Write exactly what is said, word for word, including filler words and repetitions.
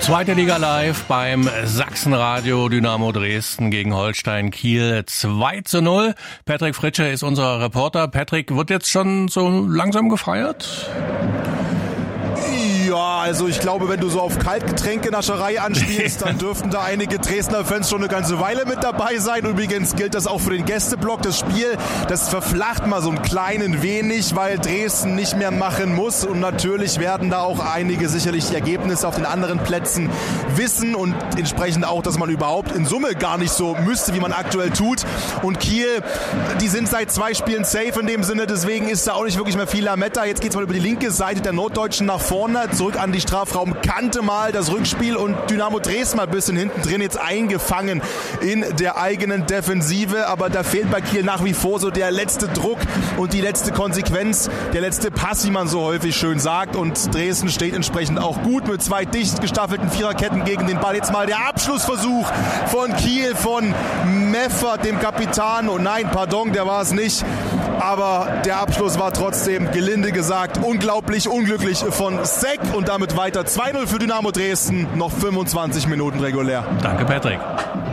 Zweite Liga live beim Sachsenradio. Dynamo Dresden gegen Holstein Kiel zwei zu null. Patrick Fritsche ist unser Reporter. Patrick, wird jetzt schon so langsam gefeiert? Ja, also ich glaube, wenn du so auf Kaltgetränkenascherei anspielst, dann dürften da einige Dresdner Fans schon eine ganze Weile mit dabei sein. Übrigens gilt das auch für den Gästeblock. Das Spiel, das verflacht mal so ein kleinen wenig, weil Dresden nicht mehr machen muss. Und natürlich werden da auch einige sicherlich die Ergebnisse auf den anderen Plätzen wissen und entsprechend auch, dass man überhaupt in Summe gar nicht so müsste, wie man aktuell tut. Und Kiel, die sind seit zwei Spielen safe in dem Sinne, deswegen ist da auch nicht wirklich mehr viel Lametta. Jetzt geht's mal über die linke Seite der Norddeutschen nach vorne, zurück an die Strafraumkante mal das Rückspiel und Dynamo Dresden mal ein bisschen hinten drin jetzt eingefangen in der eigenen Defensive, aber da fehlt bei Kiel nach wie vor so der letzte Druck und die letzte Konsequenz, der letzte Pass, wie man so häufig schön sagt, und Dresden steht entsprechend auch gut mit zwei dicht gestaffelten Viererketten gegen den Ball. Jetzt mal der Abschlussversuch von Kiel, von Meffert, dem Kapitän, oh nein, pardon, der war es nicht, aber der Abschluss war trotzdem, gelinde gesagt, unglaublich unglücklich von Seck und damit weiter zwei null für Dynamo Dresden, noch fünfundzwanzig Minuten regulär. Danke, Patrick.